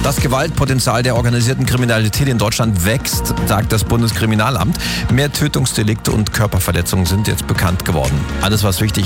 Das Gewaltpotenzial der organisierten Kriminalität in Deutschland wächst, sagt das Bundeskriminalamt. Mehr Tötungsdelikte und Körperverletzungen sind jetzt bekannt geworden. Alles, was wichtig